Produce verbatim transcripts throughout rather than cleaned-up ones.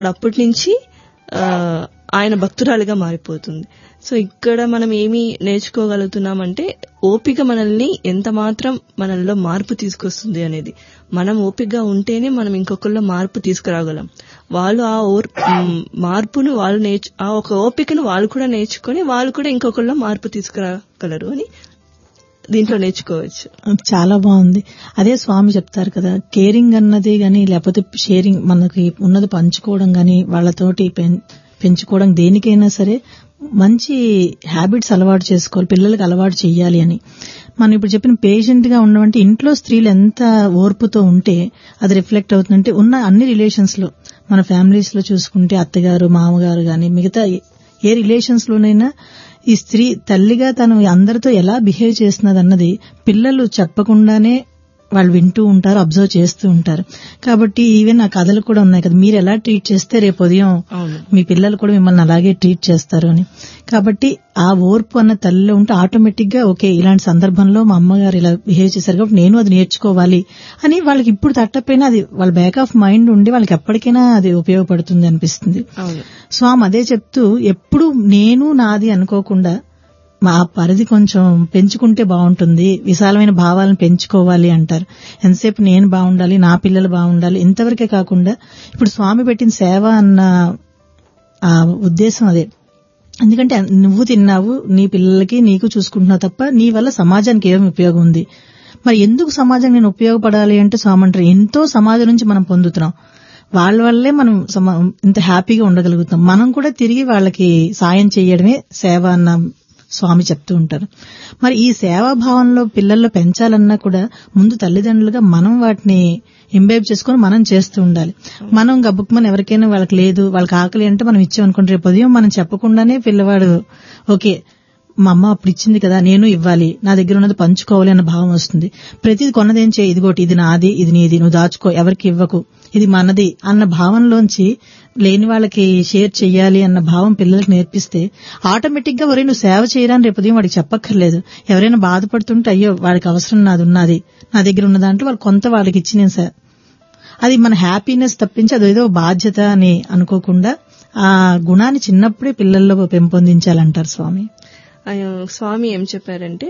అప్పటి నుంచి ఆయన భక్తురాలిగా మారిపోతుంది. సో ఇక్కడ మనం ఏమి నేర్చుకోగలుగుతున్నామంటే ఓపిక మనల్ని ఎంత మాత్రం మనల్లో మార్పు తీసుకొస్తుంది అనేది. మనం ఓపికగా ఉంటేనే మనం ఇంకొకరిలో మార్పు తీసుకురాగలం. వాళ్ళు ఆ మార్పును వాళ్ళు నేర్చు ఆ ఒక ఓపికను వాళ్ళు కూడా నేర్చుకొని వాళ్ళు కూడా ఇంకొకరిలో మార్పు తీసుకురాగలరు అని దీంట్లో నేర్చుకోవచ్చు. చాలా బాగుంది. అదే స్వామి చెప్తారు కదా, కేరింగ్ అన్నది గాని లేకపోతే షేరింగ్, మనకి ఉన్నది పంచుకోవడం గాని వాళ్ళతోటి పెంచుకోవడం, దేనికైనా సరే మంచి హ్యాబిట్స్ అలవాటు చేసుకోవాలి, పిల్లలకు అలవాటు చేయాలి అని. మనం ఇప్పుడు చెప్పిన పేషెంట్ గా ఉండమంటే ఇంట్లో స్త్రీలు ఎంత ఓర్పుతో ఉంటే అది రిఫ్లెక్ట్ అవుతుందంటే ఉన్న అన్ని రిలేషన్స్ లో, మన ఫ్యామిలీస్ లో చూసుకుంటే అత్తగారు మామగారు గాని మిగతా ఏ రిలేషన్స్ లోనైనా ఈ స్త్రీ తల్లిగా తను అందరితో ఎలా బిహేవ్ చేస్తున్నది అన్నది పిల్లలు చెప్పకుండానే వాళ్ళు వింటూ ఉంటారు, అబ్జర్వ్ చేస్తూ ఉంటారు. కాబట్టి ఈవెన్ ఆ కథలు కూడా ఉన్నాయి కదా, మీరు ఎలా ట్రీట్ చేస్తే రేపు ఉదయం మీ పిల్లలు కూడా మిమ్మల్ని అలాగే ట్రీట్ చేస్తారు అని. కాబట్టి ఆ ఓర్పు అన్న తల్లిలో ఉంటే ఆటోమేటిక్ గా ఓకే ఇలాంటి సందర్భంలో మా అమ్మగారు ఇలా బిహేవ్ చేశారు కాబట్టి నేను అది నేర్చుకోవాలి అని వాళ్ళకి ఇప్పుడు తట్టపోయినా అది వాళ్ళ బ్యాక్ ఆఫ్ మైండ్ ఉండి వాళ్ళకి ఎప్పటికైనా అది ఉపయోగపడుతుంది అనిపిస్తుంది. స్వామి అదే చెప్తూ ఎప్పుడు నేను నాది అనుకోకుండా మా పరిధి కొంచెం పెంచుకుంటే బాగుంటుంది, విశాలమైన భావాలను పెంచుకోవాలి అంటారు. ఎంతసేపు నేను బాగుండాలి, నా పిల్లలు బాగుండాలి, ఇంతవరకే కాకుండా ఇప్పుడు స్వామి పెట్టిన సేవ అన్న ఆ ఉద్దేశం అదే. ఎందుకంటే నువ్వు తిన్నావు, నీ పిల్లలకి నీకు చూసుకుంటున్నావు తప్ప నీ వల్ల సమాజానికి ఏమి ఉపయోగం ఉంది. మరి ఎందుకు సమాజం నేను ఉపయోగపడాలి అంటే స్వామి అంటారు, ఎంతో సమాజం నుంచి మనం పొందుతున్నాం, వాళ్ళ వల్లే మనం ఇంత హ్యాపీగా ఉండగలుగుతాం, మనం కూడా తిరిగి వాళ్ళకి సాయం చేయడమే సేవ అన్న స్వామి చెప్తూ ఉంటారు. మరి ఈ సేవాభావంలో పిల్లల్లో పెంచాలన్నా కూడా ముందు తల్లిదండ్రులుగా మనం వాటిని ఇంబైబ్ చేసుకుని మనం చేస్తూ ఉండాలి. మనం గబుక్కుమని ఎవరికైనా వాళ్ళకి లేదు వాళ్ళకి ఆకలి అంటే మనం ఇచ్చామనుకుంటే రేపు ఉదయం మనం చెప్పకుండానే పిల్లవాడు ఓకే మా అమ్మ అప్పుడు ఇచ్చింది కదా నేను ఇవ్వాలి, నా దగ్గర ఉన్నది పంచుకోవాలి అన్న భావం వస్తుంది. ప్రతిది కొన్నదేం చేయి, ఇదిగోటి ఇది నాది ఇది నీది నువ్వు దాచుకో ఎవరికి ఇవ్వకు ఇది మనది అన్న భావంలోంచి లేని వాళ్ళకి షేర్ చెయ్యాలి అన్న భావం పిల్లలకు నేర్పిస్తే ఆటోమేటిక్ గా ఒరే నువ్వు సేవ చేయరాని రేపు ఉదయం వాడికి చెప్పక్కర్లేదు. ఎవరైనా బాధపడుతుంటే అయ్యో వాడికి అవసరం నాది ఉన్నది నా దగ్గర ఉన్న దాంట్లో వాళ్ళు కొంత వాళ్ళకి ఇచ్చి నేను సార్ అది మన హ్యాపీనెస్ తప్పించి అదేదో బాధ్యత అని అనుకోకుండా ఆ గుణాన్ని చిన్నప్పుడే పిల్లల్లో పెంపొందించాలంటారు స్వామి. స్వామి ఏం చెప్పారంటే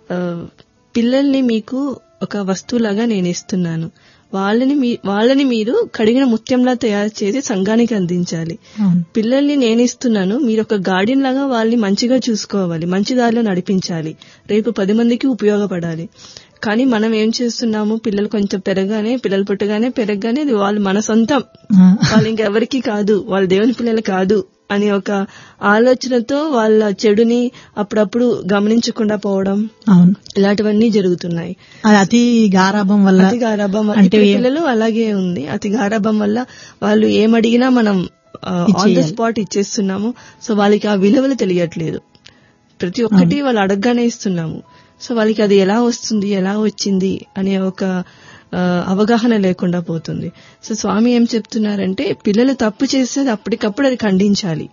పిల్లల్ని మీకు ఒక వస్తువులాగా నేను ఇస్తున్నాను, వాళ్ళని వాళ్ళని మీరు కడిగిన ముత్యంలా తయారు చేసి సంఘానికి అందించాలి. పిల్లల్ని నేను ఇస్తున్నాను, మీరు ఒక గార్డియన్ లాగా వాళ్ళని మంచిగా చూసుకోవాలి, మంచి దారిలో నడిపించాలి, రేపు పది మందికి ఉపయోగపడాలి. కానీ మనం ఏం చేస్తున్నాము, పిల్లలు కొంచెం పెరగానే పిల్లలు పుట్టగానే పెరగగానే వాళ్ళు మన సొంతం, వాళ్ళు ఇంకెవరికి కాదు, వాళ్ళ దేవుని పిల్లలు కాదు అని ఒక ఆలోచనతో వాళ్ళ చెడుని అప్పుడప్పుడు గమనించకుండా పోవడం ఇలాంటివన్నీ జరుగుతున్నాయి. అతి గారాభం వల్ల అతి గారాభం అంటే పిల్లలు అలాగే ఉంది. అతి గారాభం వల్ల వాళ్ళు ఏమడిగినా మనం ఆన్ ద స్పాట్ ఇచ్చేస్తున్నాము. సో వాళ్ళకి ఆ విలువలు తెలియట్లేదు, ప్రతి ఒక్కటి వాళ్ళు అడగగానే ఇస్తున్నాము. సో వాళ్ళకి అది ఎలా వస్తుంది ఎలా వచ్చింది అనే ఒక అవగాహన లేకుండా పోతుంది. సో స్వామి ఏం చెప్తున్నారంటే పిల్లలు తప్పు చేస్తే అప్పటికప్పుడు అది ఖండించాలి,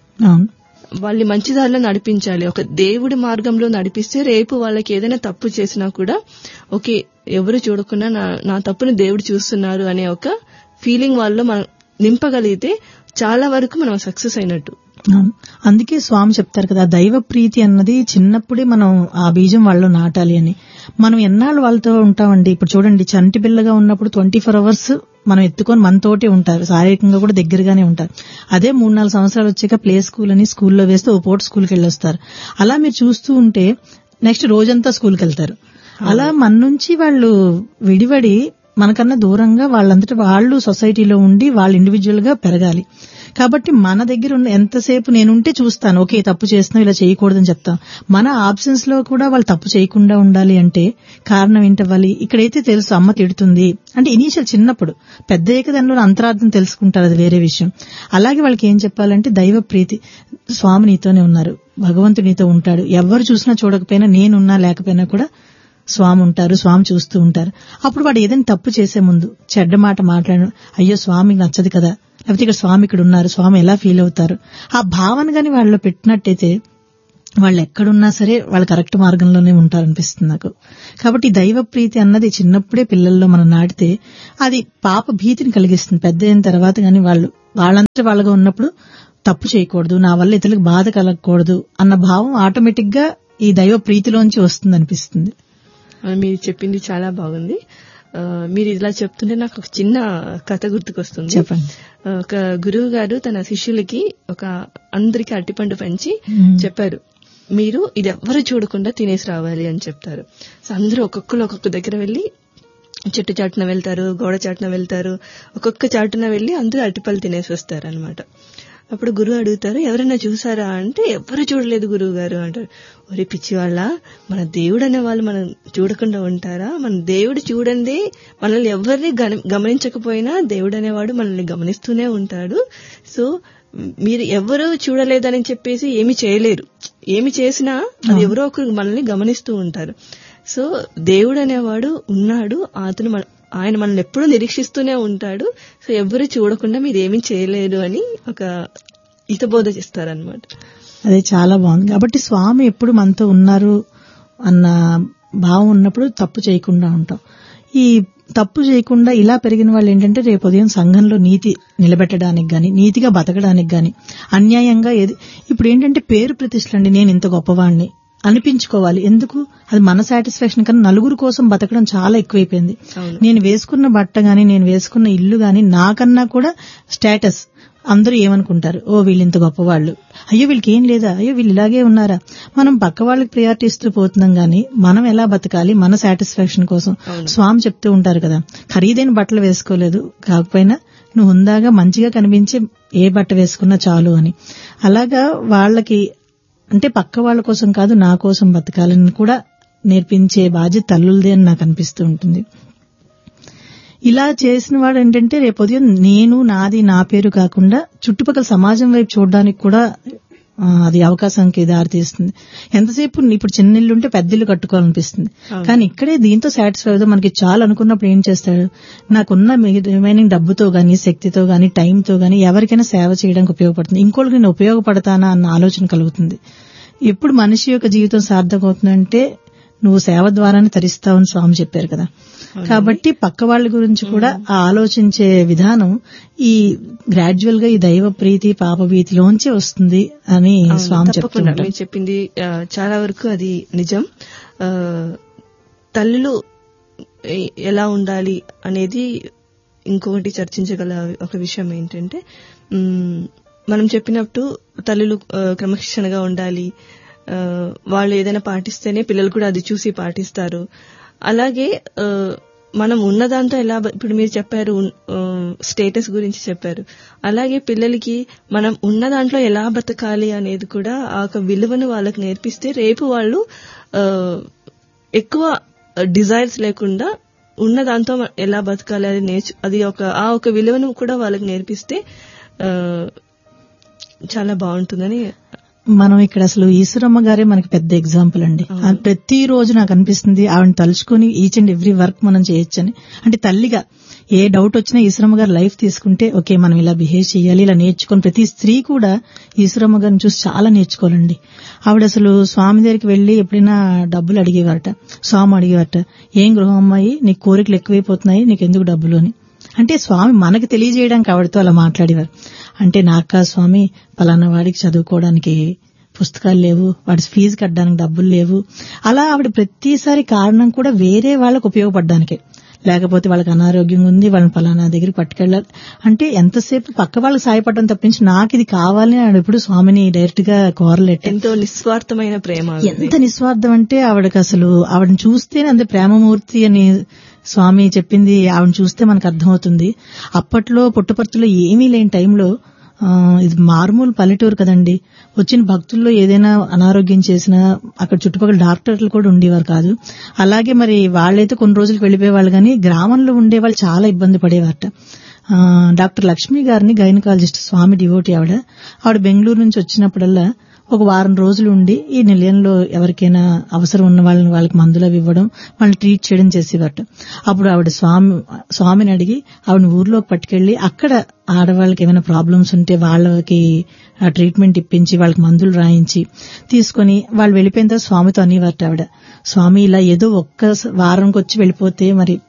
వాళ్ళని మంచి దారిలో నడిపించాలి, ఒక దేవుడి మార్గంలో నడిపిస్తే రేపు వాళ్ళకి ఏదైనా తప్పు చేసినా కూడా ఓకే ఎవరు చూడకుండా నా నా తప్పుని దేవుడు చూస్తున్నారు అనే ఒక ఫీలింగ్ వాళ్ళలో మనం నింపగలిగితే చాలా వరకు మనం సక్సెస్ అయినట్టు. అందుకే స్వామి చెప్తారు కదా దైవ ప్రీతి అన్నది చిన్నప్పుడే మనం ఆ బీజం వాళ్ళలో నాటాలి అని. మనం ఎన్నాళ్ళు వాళ్ళతో ఉంటామండి. ఇప్పుడు చూడండి చంటి పిల్లగా ఉన్నప్పుడు ట్వంటీ ఫోర్ అవర్స్ మనం ఎత్తుకొని మనతోటే ఉంటారు, శారీరకంగా కూడా దగ్గరగానే ఉంటారు. అదే మూడు నాలుగు సంవత్సరాలు వచ్చాక ప్లే స్కూల్ అని స్కూల్లో వేస్తే ఓ పూట స్కూల్కి వెళ్ళొస్తారు. అలా మీరు చూస్తూ ఉంటే నెక్స్ట్ రోజంతా స్కూల్కి వెళ్తారు. అలా మన నుంచి వాళ్ళు విడివడి మనకన్నా దూరంగా వాళ్ళంతటా వాళ్ళు సొసైటీలో ఉండి వాళ్ళు ఇండివిజువల్ గా పెరగాలి. కాబట్టి మన దగ్గర ఉన్న ఎంతసేపు నేనుంటే చూస్తాను ఓకే తప్పు చేస్తున్నావు ఇలా చేయకూడదని చెప్తాను. మన ఆబ్సెన్స్ లో కూడా వాళ్ళు తప్పు చేయకుండా ఉండాలి అంటే కారణం ఏంటవ్వాలి? ఇక్కడైతే తెలుసు అమ్మ తిడుతుంది అంటే ఇనీషియల్ చిన్నప్పుడు, పెద్ద అయ్యాక దానిలో అంతరార్థం తెలుసుకుంటారు, అది వేరే విషయం. అలాగే వాళ్ళకి ఏం చెప్పాలంటే దైవ ప్రీతి, స్వామి నీతోనే ఉన్నారు, భగవంతుడు నీతో ఉంటాడు, ఎవరు చూసినా చూడకపోయినా నేనున్నా లేకపోయినా కూడా స్వామి ఉంటారు, స్వామి చూస్తూ ఉంటారు. అప్పుడు వాడు ఏదైనా తప్పు చేసే ముందు చెడ్డ మాట మాట్లాడు అయ్యో స్వామికి నచ్చదు కదా, లేకపోతే ఇక్కడ స్వామి ఇక్కడ ఉన్నారు స్వామి ఎలా ఫీల్ అవుతారు, ఆ భావన గాని వాళ్ళలో పెట్టినట్టయితే వాళ్ళు ఎక్కడున్నా సరే వాళ్ళు కరెక్ట్ మార్గంలోనే ఉంటారనిపిస్తుంది నాకు. కాబట్టి దైవ ప్రీతి అన్నది చిన్నప్పుడే పిల్లల్లో మనం నాటితే అది పాప భీతిని కలిగిస్తుంది. పెద్ద అయిన తర్వాత గాని వాళ్ళు వాళ్ళంతా వాళ్ళగా ఉన్నప్పుడు తప్పు చేయకూడదు, నా వల్ల ఇతరులకు బాధ కలగకూడదు అన్న భావం ఆటోమేటిక్ గా ఈ దైవ ప్రీతిలోంచి వస్తుంది అనిపిస్తుంది. మీరు చెప్పింది చాలా బాగుంది. మీరు ఇలా చెప్తుంటే నాకు ఒక చిన్న కథ గుర్తుకొస్తుంది. చెప్పండి. ఒక గురువు గారు తన శిష్యులకి ఒక అందరికి అరటిపండు పంచి చెప్పారు, మీరు ఇది ఎవ్వరు చూడకుండా తినేసి రావాలి అని చెప్తారు. సో అందరూ ఒక్కొక్కరు ఒక్కొక్క దగ్గర వెళ్లి చెట్టు చాటున వెళ్తారు, గోడ చాటున వెళ్తారు, ఒక్కొక్క చాటున వెళ్లి అందరూ అరటిపళ్ళు తినేసి వస్తారు అనమాట. అప్పుడు గురువు అడుగుతారు, ఎవరైనా చూసారా అంటే ఎవరు చూడలేదు గురువు గారు అంటారు. ఒరే పిచ్చి వాళ్ళ, మన దేవుడు అనే వాళ్ళు మనం చూడకుండా ఉంటారా? మన దేవుడు చూడండి, మనల్ని ఎవరిని గమనించకపోయినా దేవుడు అనేవాడు మనల్ని గమనిస్తూనే ఉంటాడు. సో మీరు ఎవరు చూడలేదని చెప్పేసి ఏమి చేయలేరు, ఏమి చేసినా అది ఎవరో ఒకరు మనల్ని గమనిస్తూ ఉంటారు. సో దేవుడు అనేవాడు ఉన్నాడు, అతను ఆయన మనల్ని ఎప్పుడూ నిరీక్షిస్తూనే ఉంటాడు. సో ఎవరు చూడకుండా మీరు ఏమీ చేయలేరు అని ఒక హితబోధ చేస్తారనమాట. అదే చాలా బాగుంది. కాబట్టి స్వామి ఎప్పుడు మనతో ఉన్నారు అన్న భావం ఉన్నప్పుడు తప్పు చేయకుండా ఉంటాం. ఈ తప్పు చేయకుండా ఇలా పెరిగిన వాళ్ళు ఏంటంటే రేపు ఉదయం సంఘంలో నీతి నిలబెట్టడానికి గాని, నీతిగా బతకడానికి గాని, అన్యాయంగా ఏది ఇప్పుడు ఏంటంటే పేరు ప్రతిష్టలండి, నేను ఇంత గొప్పవాణ్ణి అనిపించుకోవాలి. ఎందుకు? అది మన సాటిస్ఫాక్షన్ కన్నా నలుగురు కోసం బతకడం చాలా ఎక్కువైపోయింది. నేను వేసుకున్న బట్ట గాని, నేను వేసుకున్న ఇల్లు గాని నాకన్నా కూడా స్టేటస్. అందరూ ఏమనుకుంటారు, ఓ వీళ్ళు ఇంత గొప్పవాళ్ళు, అయ్యో వీళ్ళకి ఏం లేదా, అయ్యో వీళ్ళు ఇలాగే ఉన్నారా. మనం పక్క వాళ్ళకి ప్రయారిటీ ఇస్తూ పోతున్నాం గానీ మనం ఎలా బతకాలి మన సాటిస్ఫాక్షన్ కోసం. స్వామి చెప్తూ ఉంటారు కదా, ఖరీదైన బట్టలు వేసుకోలేదు, కాకపోయినా నువ్వు హుందాగా మంచిగా కనిపించే ఏ బట్ట వేసుకున్నా చాలు అని. అలాగా వాళ్ళకి అంటే పక్క వాళ్ళ కోసం కాదు, నా కోసం బతకాలని కూడా నేర్పించే బాధ్యత తల్లులదే అని నాకు అనిపిస్తూ ఉంటుంది. ఇలా చేసిన వాడు ఏంటంటే రేపు ఉదయం నేను నాది నా పేరు కాకుండా చుట్టుపక్కల సమాజం వైపు చూడడానికి కూడా అది అవకాశానికి దారితీస్తుంది. ఎంతసేపు ఇప్పుడు చిన్న ఇల్లు ఉంటే పెద్ద ఇల్లు కట్టుకోవాలనిపిస్తుంది, కానీ ఇక్కడే దీంతో సాటిస్ఫై అవుతాం. మనకి చాలా అనుకున్నప్పుడు ఏం చేస్తాడు, నాకున్న రిమైనింగ్ డబ్బుతో గానీ, శక్తితో గానీ, టైంతో గానీ ఎవరికైనా సేవ చేయడానికి ఉపయోగపడుతుంది, ఇంకోటికి నేను ఉపయోగపడతానా అన్న ఆలోచన కలుగుతుంది. ఎప్పుడు మనిషి యొక్క జీవితం సార్థకవుతుందంటే నువ్వు సేవ ద్వారానే తరిస్తావని స్వామి చెప్పారు కదా. కాబట్టి పక్క వాళ్ళ గురించి కూడా ఆ ఆలోచించే విధానం ఈ గ్రాడ్యువల్ గా ఈ దైవ ప్రీతి పాప భీతిలోంచి వస్తుంది అని స్వామి చెప్తున్నారు. మీరు చెప్పింది చాలా వరకు అది నిజం. తల్లులు ఎలా ఉండాలి అనేది ఇంకొకటి చర్చించగల ఒక విషయం ఏంటంటే, మనం చెప్పినట్టు తల్లులు క్రమశిక్షణగా ఉండాలి, వాళ్ళు ఏదైనా పాటిస్తేనే పిల్లలు కూడా అది చూసి పాటిస్తారు. అలాగే మనం ఉన్నదాంతో ఎలా, ఇప్పుడు మీరు చెప్పారు స్టేటస్ గురించి చెప్పారు, అలాగే పిల్లలకి మనం ఉన్న దాంట్లో ఎలా బతకాలి అనేది కూడా ఆ ఒక విలువను వాళ్ళకి నేర్పిస్తే రేపు వాళ్ళు ఎక్కువ డిజైర్స్ లేకుండా ఉన్న దాంతో ఎలా బతకాలి అది నేర్చు అది ఒక ఆ ఒక విలువను కూడా వాళ్ళకి నేర్పిస్తే చాలా బాగుంటుందని. మనం ఇక్కడ అసలు ఈశ్వరమ్మ గారే మనకి పెద్ద ఎగ్జాంపుల్ అండి. ప్రతి రోజు నాకు అనిపిస్తుంది ఆవిడని తలుచుకుని ఈచ్ అండ్ ఎవ్రీ వర్క్ మనం చేయొచ్చని. అంటే తల్లిగా ఏ డౌట్ వచ్చినా ఈశ్వరమ్మ గారు లైఫ్ తీసుకుంటే ఓకే మనం ఇలా బిహేవ్ చేయాలి, ఇలా నేర్చుకుని ప్రతి స్త్రీ కూడా ఈశ్వరమ్మ గారిని చూసి చాలా నేర్చుకోవాలండి. ఆవిడ అసలు స్వామి దగ్గరికి వెళ్లి ఎప్పుడైనా డబ్బులు అడిగేవారట, స్వామి అడిగేవారట, ఏం గృహం అమ్మాయి నీకు కోరికలు ఎక్కువైపోతున్నాయి, నీకు ఎందుకు డబ్బులు అని. అంటే స్వామి మనకి తెలియజేయడానికి ఆవిడతో అలా మాట్లాడేవారు. అంటే నాకా స్వామి పలానా వాడికి చదువుకోవడానికి పుస్తకాలు లేవు, వాడి ఫీజు కట్టడానికి డబ్బులు లేవు, అలా ఆవిడ ప్రతిసారి కారణం కూడా వేరే వాళ్ళకు ఉపయోగపడడానికే. లేకపోతే వాళ్ళకి అనారోగ్యం ఉంది, వాళ్ళని పలానా దగ్గరికి పట్టుకెళ్ళాలి అంటే ఎంతసేపు పక్క వాళ్ళకి సాయపడడం తప్పించి నాకు ఇది కావాలని ఆవిడ ఎప్పుడు స్వామిని డైరెక్ట్ గా కోరలేట. ఎంతో నిస్వార్థమైన ప్రేమ. ఎంత నిస్వార్థం అంటే ఆవిడకి అసలు ఆవిడని చూస్తేనే అంతే ప్రేమమూర్తి అని స్వామి చెప్పింది ఆవిడని చూస్తే మనకు అర్థమవుతుంది. అప్పట్లో పుట్టపర్తిలో ఏమీ లేని టైంలో, ఇది మారుమూల పల్లెటూరు కదండి, వచ్చిన భక్తుల్లో ఏదైనా అనారోగ్యం చేసినా అక్కడ చుట్టుపక్కల డాక్టర్లు కూడా ఉండేవారు కాదు. అలాగే మరి వాళ్ళైతే కొన్ని రోజులకు వెళ్లిపోయేవాళ్ళు, కానీ గ్రామంలో ఉండే వాళ్ళు చాలా ఇబ్బంది పడేవారట. డాక్టర్ లక్ష్మి గారిని గైనకాలజిస్ట్ స్వామి డివోటీ ఆవిడ ఆవిడ బెంగళూరు నుంచి వచ్చినప్పుడల్లా ఒక వారం రోజులు ఉండి ఈ నిలయంలో ఎవరికైనా అవసరం ఉన్న వాళ్ళని వాళ్ళకి మందులు అవి ఇవ్వడం, వాళ్ళని ట్రీట్ చేయడం చేసేవారట. అప్పుడు ఆవిడ స్వామి స్వామిని అడిగి ఆవిడని ఊర్లోకి పట్టుకెళ్లి అక్కడ ఆడవాళ్ళకి ఏమైనా ప్రాబ్లమ్స్ ఉంటే వాళ్ళకి ట్రీట్మెంట్ ఇప్పించి వాళ్ళకి మందులు రాయించి తీసుకుని వాళ్ళు వెళ్లిపోయిన తర్వాత స్వామితో అనేవారట ఆవిడ, స్వామి ఇలా ఏదో ఒక్క వారంకి వచ్చి వెళ్లిపోతే మరి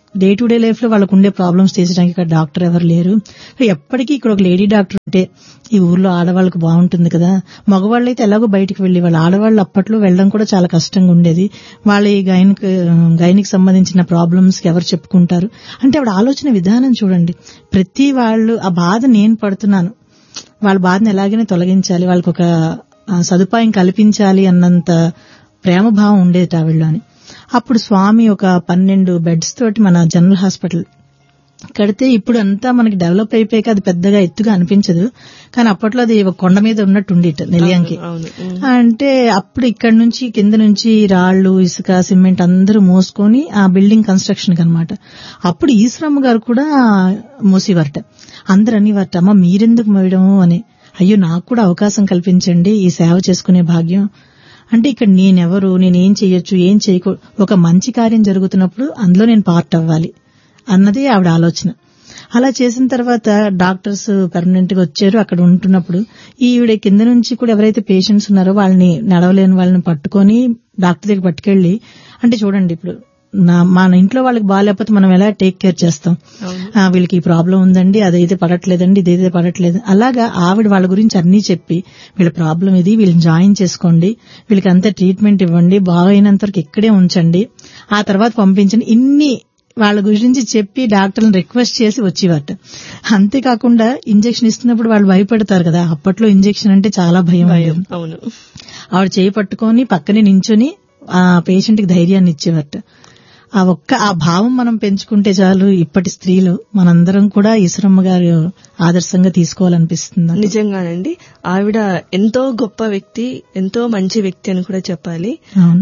డే టు డే లైఫ్ లో వాళ్ళకు ఉండే ప్రాబ్లమ్స్ తీర్చడానికి ఇక్కడ డాక్టర్ ఎవరు లేరు. ఎప్పటికీ ఇక్కడ ఒక లేడీ డాక్టర్ ఉంటే ఈ ఊర్లో ఆడవాళ్ళకు బాగుంటుంది కదా. మగవాళ్ళు అయితే ఎలాగో బయటికి వెళ్లి వాళ్ళు ఆడవాళ్ళు అప్పట్లో వెళ్ళడం కూడా చాలా కష్టంగా ఉండేది. వాళ్ళ ఈ గైనిక్ గైనిక్ సంబంధించిన ప్రాబ్లమ్స్ కి ఎవరు చెప్పుకుంటారు అంటే ఆవిడ ఆలోచన విధానం చూడండి. ప్రతి వాళ్ళు ఆ బాధ నేను పడుతున్నాను, వాళ్ళ బాధను ఎలాగైనా తొలగించాలి, వాళ్ళకి ఒక సదుపాయం కల్పించాలి అన్నంత ప్రేమభావం ఉండేది ఆవిడలోని. అప్పుడు స్వామి ఒక పన్నెండు బెడ్స్ తోటి మన జనరల్ హాస్పిటల్ కడితే ఇప్పుడు అంతా మనకి డెవలప్ అయిపోయాక అది పెద్దగా ఎత్తుగా అనిపించదు, కానీ అప్పట్లో అది ఒక కొండ మీద ఉన్నట్టు ఉండేట నెలియాంకి. అంటే అప్పుడు ఇక్కడ నుంచి కింద నుంచి రాళ్లు ఇసుక సిమెంట్ అందరూ మోసుకొని ఆ బిల్డింగ్ కన్స్ట్రక్షన్ కి అనమాట. అప్పుడు ఈశ్వరమ్మ గారు కూడా మోసేవారట. అందరు అనేవారట, అమ్మ మీరెందుకు మోయడము అని. అయ్యో నాకు కూడా అవకాశం కల్పించండి ఈ సేవ చేసుకునే భాగ్యం. అంటే ఇక్కడ నేనెవరు, నేనేం చెయ్యొచ్చు, ఏం చేయకూ, ఒక మంచి కార్యం జరుగుతున్నప్పుడు అందులో నేను పార్ట్ అవ్వాలి అన్నది ఆవిడ ఆలోచన. అలా చేసిన తర్వాత డాక్టర్స్ పర్మనెంట్ గా వచ్చారు. అక్కడ ఉంటున్నప్పుడు ఈవిడ కింద నుంచి కూడా ఎవరైతే పేషెంట్స్ ఉన్నారో వాళ్ళని నడవలేని వాళ్ళని పట్టుకొని డాక్టర్ దగ్గర పట్టుకెళ్లి, అంటే చూడండి ఇప్పుడు మన ఇంట్లో వాళ్ళకి బాగాలేకపోతే మనం ఎలా టేక్ కేర్ చేస్తాం, వీళ్ళకి ఈ ప్రాబ్లం ఉందండి, అదైతే పడట్లేదండి, ఇదైతే పడట్లేదు. అలాగా ఆవిడ వాళ్ళ గురించి అన్ని చెప్పి వీళ్ళ ప్రాబ్లం ఇది, వీళ్ళని జాయిన్ చేసుకోండి, వీళ్ళకి అంతా ట్రీట్మెంట్ ఇవ్వండి, బాగైనంత వరకు ఇక్కడే ఉంచండి, ఆ తర్వాత పంపించండి, ఇన్ని వాళ్ళ గురించి చెప్పి డాక్టర్లను రిక్వెస్ట్ చేసి వచ్చేవారట. అంతేకాకుండా ఇంజెక్షన్ ఇస్తున్నప్పుడు వాళ్ళు భయపడతారు కదా, అప్పట్లో ఇంజెక్షన్ అంటే చాలా భయం. ఆవిడ చేయి పట్టుకొని పక్కనే నించుని ఆ పేషెంట్ కి ధైర్యాన్ని ఇచ్చేవారట. ఆ ఒక్క ఆ భావం మనం పెంచుకుంటే చాలు. ఇప్పటి స్త్రీలు మనందరం కూడా ఈశ్వరమ్మ గారు ఆదర్శంగా తీసుకోవాలనిపిస్తుంది. నిజంగానండి, ఆవిడ ఎంతో గొప్ప వ్యక్తి, ఎంతో మంచి వ్యక్తి అని కూడా చెప్పాలి.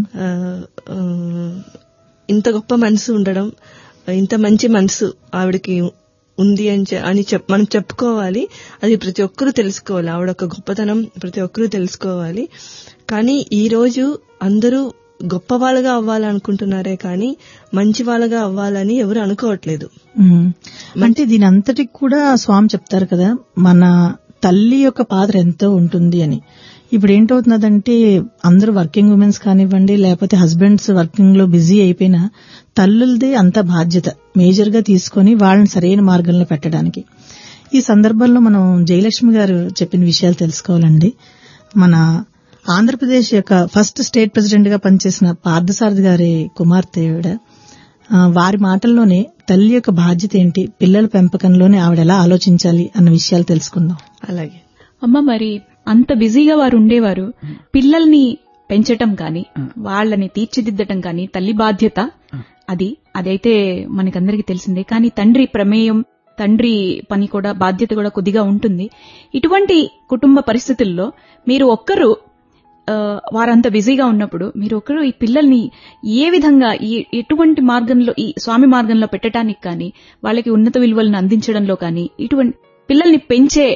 ఇంత గొప్ప మనసు ఉండడం, ఇంత మంచి మనసు ఆవిడకి ఉంది అని అని మనం చెప్పుకోవాలి. అది ప్రతి ఒక్కరూ తెలుసుకోవాలి. ఆవిడ ఒక గొప్పతనం ప్రతి ఒక్కరూ తెలుసుకోవాలి. కానీ ఈ రోజు అందరూ గొప్ప వాళ్ళగా అవ్వాలనుకుంటున్నారే కానీ మంచి వాళ్ళగా అవ్వాలని ఎవరు అనుకోవట్లేదు. అంటే దీని అంతటికి కూడా స్వామి చెప్తారు కదా, మన తల్లి యొక్క పాత్ర ఎంతో ఉంటుంది అని. ఇప్పుడు ఏంటవుతున్నదంటే అందరూ వర్కింగ్ ఉమెన్స్ కానివ్వండి, లేకపోతే హస్బెండ్స్ వర్కింగ్ లో బిజీ అయిపోయినా తల్లులదే అంత బాధ్యత మేజర్ గా తీసుకుని వాళ్ళని సరైన మార్గంలో పెట్టడానికి. ఈ సందర్భంలో మనం జయలక్ష్మి గారు చెప్పిన విషయాలు తెలుసుకోవాలండి. మన ఆంధ్రప్రదేశ్ యొక్క ఫస్ట్ స్టేట్ ప్రెసిడెంట్ గా పనిచేసిన పార్థసారథి గారి కుమార్తె ఆవిడ. వారి మాటల్లోనే తల్లి యొక్క బాధ్యత ఏంటి, పిల్లల పెంపకంలోనే ఆవిడ ఎలా ఆలోచించాలి అన్న విషయాలు తెలుసుకుందాం. అలాగే అమ్మ, మరి అంత బిజీగా వారు ఉండేవారు, పిల్లల్ని పెంచటం కానీ వాళ్ళని తీర్చిదిద్దటం కానీ తల్లి బాధ్యత. అది అదైతే మనకందరికీ తెలిసిందే. కానీ తండ్రి ప్రమేయం, తండ్రి పని కూడా, బాధ్యత కూడా కొద్దిగా ఉంటుంది. ఇటువంటి కుటుంబ పరిస్థితుల్లో మీరు ఒక్కరు వారంత బిజీగా ఉన్నప్పుడు మీరు ఒకరు ఈ పిల్లల్ని ఏ విధంగా ఈ ఎటువంటి మార్గంలో, ఈ స్వామి మార్గంలో పెట్టడానికి కానీ, వాళ్ళకి ఉన్నత విలువలను అందించడంలో కానీ, ఇటువంటి పిల్లల్ని పెంచే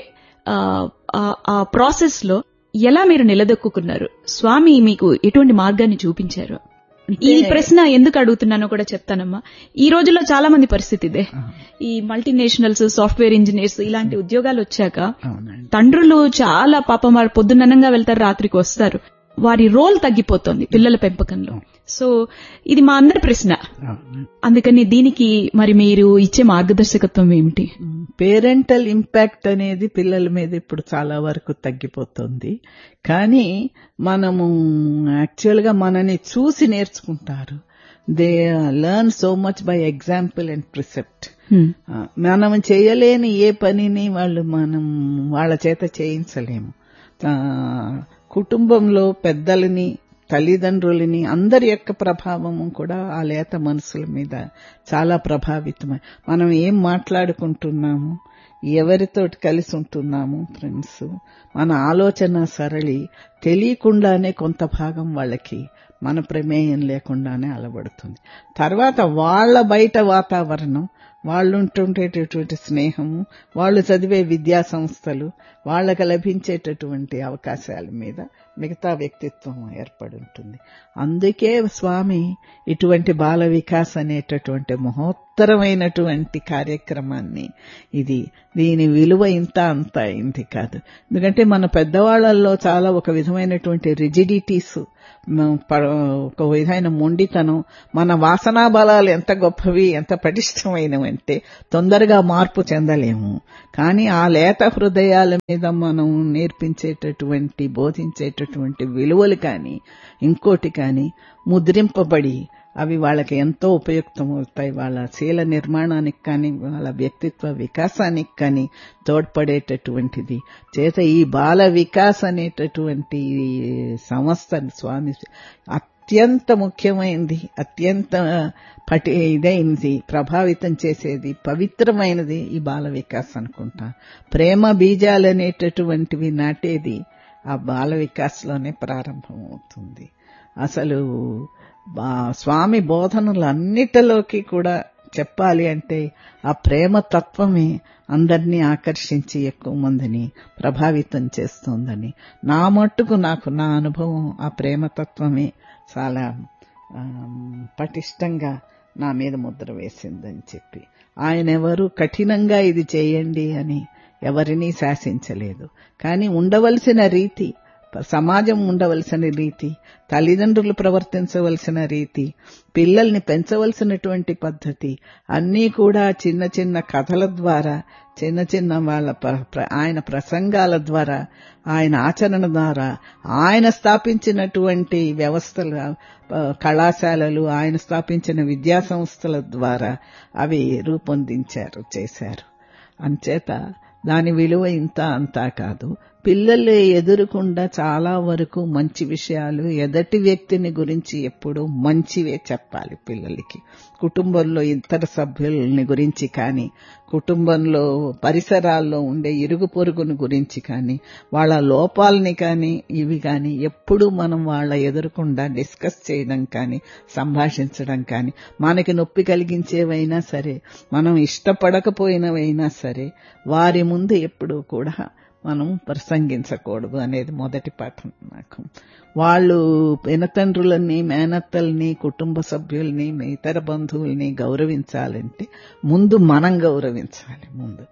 ఆ ప్రాసెస్ లో ఎలా మీరు నిలదొక్కున్నారు? స్వామి మీకు ఎటువంటి మార్గాన్ని చూపించారు? ఈ ప్రశ్న ఎందుకు అడుగుతున్నానో కూడా చెప్తానమ్మా. ఈ రోజుల్లో చాలా మంది పరిస్థితి ఇదే. ఈ మల్టీనేషనల్స్, సాఫ్ట్వేర్ ఇంజనీర్స్ ఇలాంటి ఉద్యోగాలు వచ్చాక తండ్రులు చాలా పాపం వారు పొద్దున్నంగా వెళ్తారు, రాత్రికి వస్తారు. వారి రోల్ తగ్గిపోతుంది పిల్లల పెంపకంలో. సో ఇది మా అందరి ప్రశ్న. అందుకని దీనికి మరి మీరు ఇచ్చే మార్గదర్శకత్వం ఏమిటి? పేరెంటల్ ఇంపాక్ట్ అనేది పిల్లల మీద ఇప్పుడు చాలా వరకు తగ్గిపోతుంది. కానీ మనము యాక్చువల్ గా మనని చూసి నేర్చుకుంటారు. They learn so much bye example and precept. మనం చేయలేని ఏ పనిని వాళ్ళు మనం వాళ్ళ చేత చేయించలేము. కుటుంబంలో పెద్దలని, తల్లిదండ్రులని, అందరి యొక్క ప్రభావము కూడా ఆ లేత మనసుల మీద చాలా ప్రభావితమై, మనం ఏం మాట్లాడుకుంటున్నాము, ఎవరితోటి కలిసి ఉంటున్నాము, ఫ్రెండ్స్, మన ఆలోచన సరళి తెలియకుండానే కొంత భాగం వాళ్ళకి మన ప్రమేయం లేకుండానే అలవడుతుంది. తర్వాత వాళ్ళ బయట వాతావరణం, వాళ్ళు ఉంటుండేటటువంటి స్నేహము, వాళ్ళు చదివే విద్యా సంస్థలు, వాళ్లకు లభించేటటువంటి అవకాశాల మీద మిగతా వ్యక్తిత్వం ఏర్పడి ఉంటుంది. అందుకే స్వామి ఇటువంటి బాల వికాస్ అనేటటువంటి మహోత్ పవిత్రమైనటువంటి కార్యక్రమాన్ని ఇది. దీని విలువ ఇంత అంత అయింది కాదు. ఎందుకంటే మన పెద్దవాళ్లలో చాలా ఒక విధమైనటువంటి రిజిడిటీస్, ఒక విధమైన మొండితనం, మన వాసనా బలాలు ఎంత గొప్పవి, ఎంత పటిష్టమైనవంటే తొందరగా మార్పు చెందలేము. కానీ ఆ లేత హృదయాల మీద మనం నేర్పించేటటువంటి బోధించేటటువంటి విలువలు కానీ ఇంకోటి కానీ ముద్రింపబడి అవి వాళ్ళకి ఎంతో ఉపయుక్తమవుతాయి. వాళ్ళ శీల నిర్మాణానికి కానీ వాళ్ళ వ్యక్తిత్వ వికాసానికి కానీ తోడ్పడేటటువంటిది. చేత ఈ బాల వికాస్ అనేటటువంటి సంస్థను స్వామి అత్యంత ముఖ్యమైనది, అత్యంత పటి ఇదైంది, ప్రభావితం చేసేది, పవిత్రమైనది ఈ బాల వికాస్ అనుకుంటా. ప్రేమ బీజాలు అనేటటువంటివి నాటేది ఆ బాల వికాస్లోనే ప్రారంభమవుతుంది. అసలు స్వామి బోధనలన్నిటిలోకి కూడా చెప్పాలి అంటే ఆ ప్రేమ తత్వమే అందరినీ ఆకర్షించి ఎక్కువ మందిని ప్రభావితం చేస్తోందని నా మట్టుకు నాకు నా అనుభవం ఆ ప్రేమతత్వమే చాలా పటిష్టంగా నా మీద ముద్ర వేసిందని చెప్పి, ఆయన ఎవరు కఠినంగా ఇది చేయండి అని ఎవరినీ శాసించలేదు. కానీ ఉండవలసిన రీతి, సమాజం ఉండవలసిన రీతి, తల్లిదండ్రులు ప్రవర్తించవలసిన రీతి, పిల్లల్ని పెంచవలసినటువంటి పద్ధతి అన్నీ కూడా చిన్న చిన్న కథల ద్వారా, చిన్న చిన్న వాళ్ళ ఆయన ప్రసంగాల ద్వారా, ఆయన ఆచరణ ద్వారా, ఆయన స్థాపించినటువంటి వ్యవస్థల, కళాశాలలు, ఆయన స్థాపించిన విద్యా సంస్థల ద్వారా అవి రూపొందించారు, చేశారు. అంచేత దాని విలువ ఇంత అంతా కాదు. పిల్లలు ఎదురుకుండా చాలా వరకు మంచి విషయాలు, ఎదటి వ్యక్తిని గురించి ఎప్పుడూ మంచివే చెప్పాలి పిల్లలకి. కుటుంబంలో ఇతర సభ్యులని గురించి కానీ, కుటుంబంలో పరిసరాల్లో ఉండే ఇరుగు పొరుగుని గురించి కానీ, వాళ్ళ లోపాలని కానీ ఇవి కానీ ఎప్పుడూ మనం వాళ్ళ ఎదురుకుండా డిస్కస్ చేయడం కానీ, సంభాషించడం కానీ, మనకి నొప్పి కలిగించేవైనా సరే, మనం ఇష్టపడకపోయినవైనా సరే వారి ముందు ఎప్పుడూ కూడా మనం ప్రసంగించకూడదు అనేది మొదటి పాఠం నాకు. వాళ్ళు పినతండ్రులని, మేనత్తల్ని, కుటుంబ సభ్యుల్ని, ఇతర బంధువుల్ని గౌరవించాలంటే ముందు మనం గౌరవించాలి. ముందు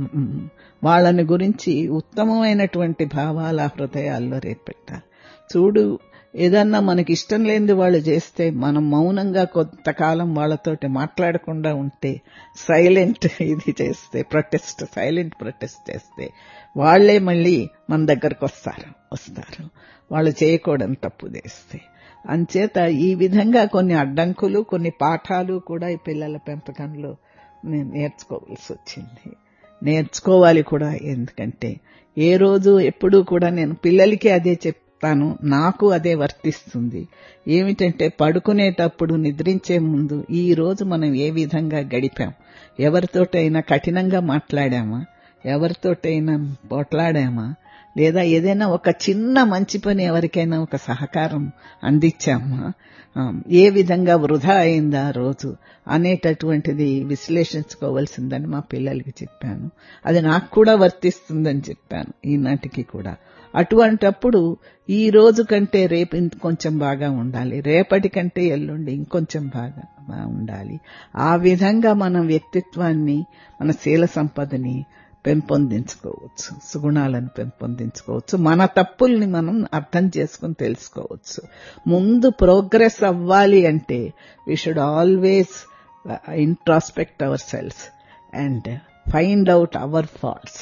వాళ్ళని గురించి ఉత్తమమైనటువంటి భావాల హృదయాల్లో రేపెట్టాలి. చూడు, ఏదన్నా మనకి ఇష్టం లేనిది వాళ్ళు చేస్తే మనం మౌనంగా కొంతకాలం వాళ్ళతోటి మాట్లాడకుండా ఉంటే, సైలెంట్ ఇది చేస్తే, ప్రొటెస్ట్ సైలెంట్ ప్రొటెస్ట్ చేస్తే వాళ్లే మళ్ళీ మన దగ్గరకు వస్తారు వస్తారు వాళ్ళు చేయకూడని తప్పు చేస్తే. అంచేత ఈ విధంగా కొన్ని అడ్డంకులు, కొన్ని పాఠాలు కూడా ఈ పిల్లల పెంపకంలో నేను నేర్చుకోవాల్సి వచ్చింది. నేర్చుకోవాలి కూడా. ఎందుకంటే ఏ రోజు ఎప్పుడూ కూడా నేను పిల్లలకి అదే చెప్తాను, నాకు అదే వర్తిస్తుంది. ఏమిటంటే పడుకునేటప్పుడు, నిద్రించే ముందు ఈ రోజు మనం ఏ విధంగా గడిపాం, ఎవరితోటైనా కఠినంగా మాట్లాడామా, ఎవరితోటైనా పోట్లాడామా, లేదా ఏదైనా ఒక చిన్న మంచి పని ఎవరికైనా ఒక సహకారం అందించామా, ఏ విధంగా వృధా అయిందా రోజు అనేటటువంటిది విశ్లేషించుకోవాల్సిందని మా పిల్లలకి చెప్పాను. అది నాకు కూడా వర్తిస్తుందని చెప్పాను ఈనాటికి కూడా. అటువంటప్పుడు ఈ రోజు కంటే రేపు ఇంకొంచెం బాగా ఉండాలి, రేపటి కంటే ఎల్లుండి ఇంకొంచెం బాగా ఉండాలి. ఆ విధంగా మన వ్యక్తిత్వాన్ని, మన శీల సంపదని పెంపొందించుకోవచ్చు, సుగుణాలను పెంపొందించుకోవచ్చు, మన తప్పుల్ని మనం అర్థం చేసుకుని తెలుసుకోవచ్చు. ముందు ప్రోగ్రెస్ అవ్వాలి అంటే we should always introspect hour cells and find out hour faults.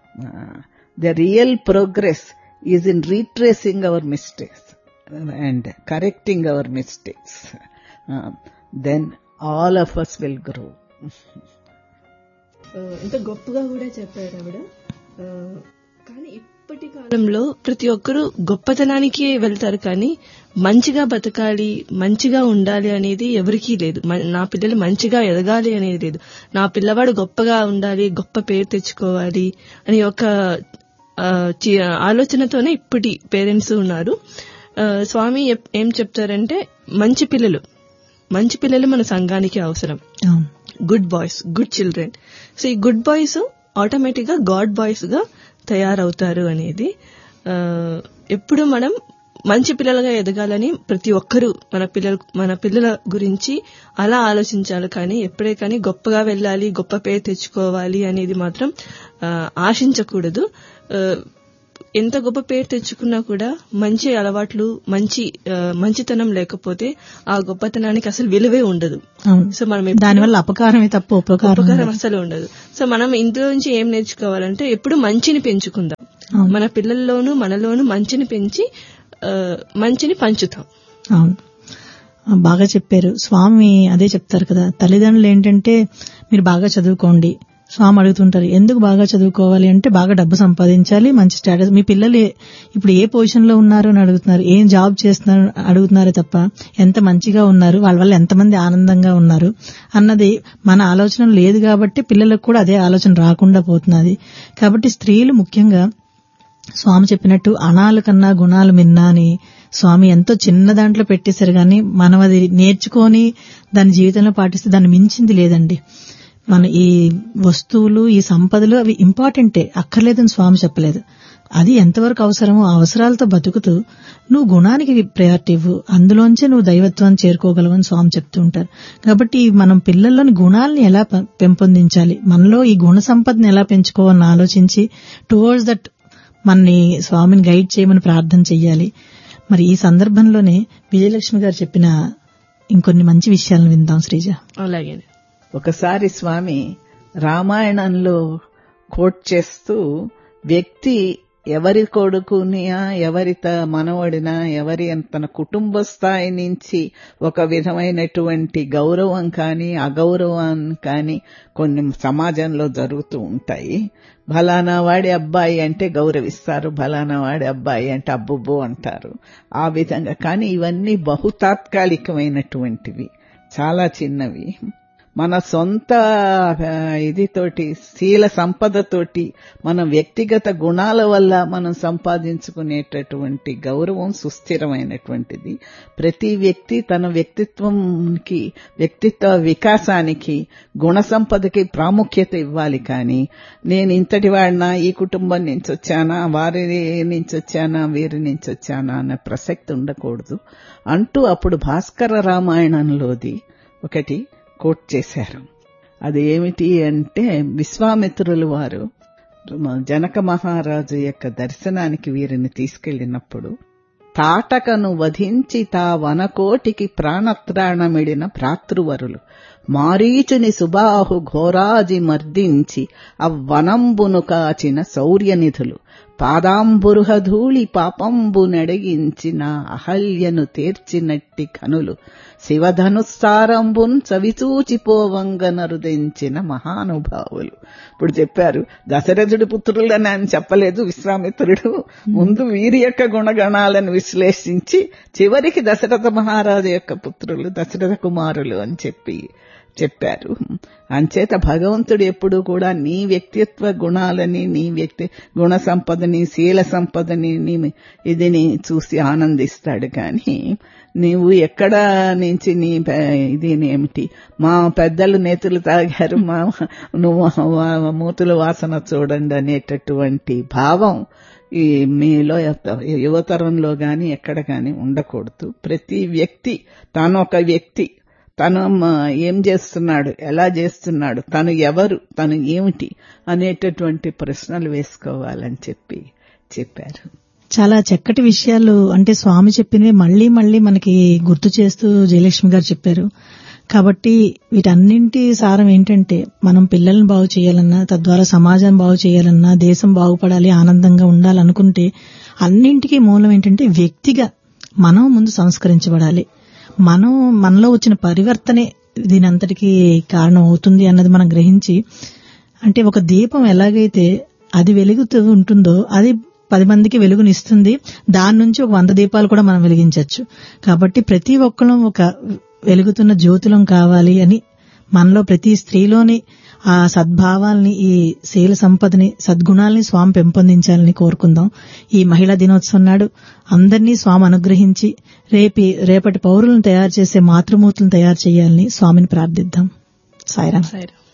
The real progress is in retracing hour mistakes and correcting hour mistakes. Then all of us will grow. ఎంత గొప్పగా కూడా చెప్పారు ఆవిడ. కానీ ఇప్పటి కాలంలో ప్రతి ఒక్కరూ గొప్పతనానికి వెళ్తారు, కానీ మంచిగా బతకాలి, మంచిగా ఉండాలి అనేది ఎవరికీ లేదు. నా పిల్లలు మంచిగా ఎదగాలి అనేది లేదు. నా పిల్లవాడు గొప్పగా ఉండాలి, గొప్ప పేరు తెచ్చుకోవాలి అని ఒక ఆలోచనతోనే ఇప్పటి పేరెంట్స్ ఉన్నారు. స్వామి ఏం చెప్తారంటే, మంచి పిల్లలు మంచి పిల్లలు మన సంఘానికి అవసరం. Good boys, good children. So ఈ గుడ్ బాయ్స్ ఆటోమేటిక్ గా గాడ్ బాయ్స్ గా తయారవుతారు అనేది ఎప్పుడు మనం మంచి పిల్లలుగా ఎదగాలని ప్రతి ఒక్కరూ మన పిల్లలు మన పిల్లల గురించి అలా ఆలోచించాలి. కానీ ఎప్పుడే కానీ గొప్పగా వెళ్ళాలి, గొప్ప పేరు తెచ్చుకోవాలి అనేది మాత్రం ఆశించకూడదు. ఎంత గొప్ప పేరు తెచ్చుకున్నా కూడా మంచి అలవాట్లు, మంచి మంచితనం లేకపోతే ఆ గొప్పతనానికి అసలు విలువే ఉండదు. సో మనం దానివల్ల అపకారమే తప్ప ఉపకారం అసలు ఉండదు. సో మనం ఇందులో నుంచి ఏం నేర్చుకోవాలంటే ఎప్పుడు మంచిని పెంచుకుందాం. మన పిల్లల్లోనూ మనలోనూ మంచిని పెంచి మంచిని పంచుతాం. అవును, బాగా చెప్పారు స్వామి. అదే చెప్తారు కదా, తల్లిదండ్రులు ఏంటంటే మీరు బాగా చదువుకోండి. స్వామి అడుగుతుంటారు ఎందుకు బాగా చదువుకోవాలి అంటే బాగా డబ్బు సంపాదించాలి, మంచి స్టేటస్. మీ పిల్లలు ఇప్పుడు ఏ పొజిషన్ లో ఉన్నారు అని అడుగుతున్నారు, ఏం జాబ్ చేస్తున్నారు అడుగుతున్నారే తప్ప ఎంత మంచిగా ఉన్నారు, వాళ్ళ వల్ల ఎంతమంది ఆనందంగా ఉన్నారు అన్నది మన ఆలోచన లేదు. కాబట్టి పిల్లలకు కూడా అదే ఆలోచన రాకుండా పోతున్నది. కాబట్టి స్త్రీలు ముఖ్యంగా స్వామి చెప్పినట్టు అణాల కన్నా గుణాలు మిన్నా అని స్వామి ఎంతో చిన్న దాంట్లో పెట్టేశారు. కానీ మనం అది నేర్చుకొని దాని జీవితంలో పాటిస్తే దాన్ని మించింది లేదండి. మన ఈ వస్తువులు, ఈ సంపదలు అవి ఇంపార్టెంటే, అక్కర్లేదని స్వామి చెప్పలేదు. అది ఎంతవరకు అవసరమో ఆ అవసరాలతో బతుకుతూ నువ్వు గుణానికి ప్రయారిటీ ఇవ్వు, అందులోంచే నువ్వు దైవత్వాన్ని చేరుకోగలవని స్వామి చెప్తూ ఉంటారు. కాబట్టి మనం పిల్లల్లోని గుణాలని ఎలా పెంపొందించాలి, మనలో ఈ గుణ సంపదని ఎలా పెంచుకోవాలని ఆలోచించి టువర్డ్స్ దట్ మనని స్వామిని గైడ్ చేయమని ప్రార్థన చెయ్యాలి. మరి ఈ సందర్భంలోనే విజయలక్ష్మి గారు చెప్పిన ఇంకొన్ని మంచి విషయాలను విందాం శ్రీజ. అలాగే ఒకసారి స్వామి రామాయణంలో కోట్ చేస్తూ వ్యక్తి ఎవరి కొడుకునియా, ఎవరి మనవడినా, ఎవరి తన కుటుంబ స్థాయి నుంచి ఒక విధమైనటువంటి గౌరవం కానీ అగౌరవం కానీ కొన్ని సమాజంలో జరుగుతూ ఉంటాయి. ఫలానా వాడి అబ్బాయి అంటే గౌరవిస్తారు, ఫలానా వాడి అబ్బాయి అంటే అబ్బుబ్బు అంటారు. ఆ విధంగా కానీ ఇవన్నీ బహుతాత్కాలికమైనటువంటివి, చాలా చిన్నవి. మన సొంత ఇదితోటి, శీల సంపదతోటి, మన వ్యక్తిగత గుణాల వల్ల మనం సంపాదించుకునేటటువంటి గౌరవం సుస్థిరమైనటువంటిది. ప్రతి వ్యక్తి తన వ్యక్తిత్వంకి, వ్యక్తిత్వ వికాసానికి, గుణ సంపదకి ప్రాముఖ్యత ఇవ్వాలి. కానీ నేను ఇంతటి వాడినా, ఈ కుటుంబం నుంచి వచ్చానా, వారి నుంచి వచ్చానా, వీరి నుంచి వచ్చానా అన్న ప్రసక్తి ఉండకూడదు అంటూ అప్పుడు భాస్కర రామాయణంలోది ఒకటి కోట్ చేశారు. అది ఏమిటి అంటే, విశ్వామిత్రులు వారు జనక మహారాజు యొక్క దర్శనానికి వీరిని తీసుకెళ్లినప్పుడు తాటకను వధించి తా వనకోటికి ప్రాణత్రాణమిడిన భ్రాతృవరులు మారీచుని సుబాహు ఘోరాజి మర్దించి అవ్వనంబును కాచిన శౌర్యనిధులు పాదాంబురుహధూళి పాపంబు నెడగించిన అహల్యను తీర్చినట్టి కనులు శివధనుస్సారంబున్ చవిచూచిపోవంగనరుదించిన మహానుభావులు. ఇప్పుడు చెప్పారు దశరథుడి పుత్రులని ఆయన చెప్పలేదు విశ్వామిత్రుడు. ముందు వీరి యొక్క గుణగణాలను విశ్లేషించి చివరికి దశరథ మహారాజు యొక్క పుత్రులు, దశరథ కుమారులు అని చెప్పి చెప్పారు. అంచేత భగవంతుడు ఎప్పుడూ కూడా నీ వ్యక్తిత్వ గుణాలని, నీ వ్యక్తి గుణ సంపదని, శీల సంపదని, నీ ఇదిని చూసి ఆనందిస్తాడు. కానీ నీవు ఎక్కడ నుంచి నీ ఇది ఏమిటి, మా పెద్దలు నేతులు తాగారు, మా నువ్వు మూతుల వాసన చూడండి అనేటటువంటి భావం ఈ మీలో యువతరంలో గాని ఎక్కడ గాని ఉండకూడదు. ప్రతి వ్యక్తి తాను ఒక వ్యక్తి, తను ఏం చేస్తున్నాడు, ఎలా చేస్తున్నాడు, తను ఎవరు, తను ఏమిటి అనేటటువంటి ప్రశ్నలు వేసుకోవాలని చెప్పి చెప్పారు. చాలా చక్కటి విషయాలు, అంటే స్వామి చెప్పినవి మళ్లీ మళ్లీ మనకి గుర్తు చేస్తూ జయలక్ష్మి గారు చెప్పారు. కాబట్టి వీటన్నింటి సారం ఏంటంటే, మనం పిల్లల్ని బాగు చేయాలన్నా, తద్వారా సమాజం బాగు చేయాలన్నా, దేశం బాగుపడాలి, ఆనందంగా ఉండాలనుకుంటే అన్నింటికీ మూలం ఏంటంటే వ్యక్తిగా మనం ముందు సంస్కరించబడాలి. మనం మనలో వచ్చిన పరివర్తనే దీనంతటికీ కారణం అవుతుంది అన్నది మనం గ్రహించి, అంటే ఒక దీపం ఎలాగైతే అది వెలుగుతూ ఉంటుందో అది పది మందికి వెలుగునిస్తుంది. దాని నుంచి ఒక వంద దీపాలు కూడా మనం వెలిగించవచ్చు. కాబట్టి ప్రతి ఒక్కరం ఒక వెలుగుతున్న జ్యోతులం కావాలి అని మనలో ప్రతి స్త్రీలోని ఆ సద్భావాల్ని, ఈ శీల సంపదని, సద్గుణాలని స్వామి పెంపొందించాలని కోరుకుందాం. ఈ మహిళా దినోత్సవం నాడు అందరినీ స్వామి అనుగ్రహించి రేపి రేపటి పౌరులను తయారు చేసే మాతృమూర్తులను తయారు చేయాలని స్వామిని ప్రార్థిద్దాం. సాయిరాం. సాయిరాం.